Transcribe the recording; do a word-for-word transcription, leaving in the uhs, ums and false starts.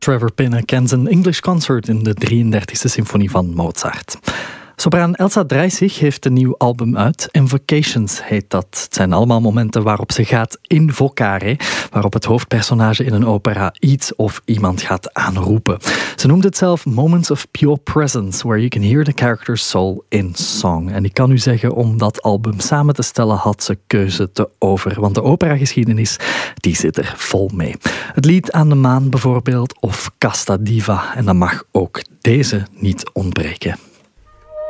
Trevor Pinna kent een English Concert in de drieëndertigste symfonie van Mozart. Sopraan Elsa Dreissig heeft een nieuw album uit. Invocations heet dat. Het zijn allemaal momenten waarop ze gaat invocare, waarop het hoofdpersonage in een opera iets of iemand gaat aanroepen. Ze noemt het zelf Moments of Pure Presence, where you can hear the character's soul in song. En ik kan u zeggen, om dat album samen te stellen had ze keuze te over, want de operageschiedenis, die zit er vol mee. Het lied Aan de Maan bijvoorbeeld, of Casta Diva. En dan mag ook deze niet ontbreken.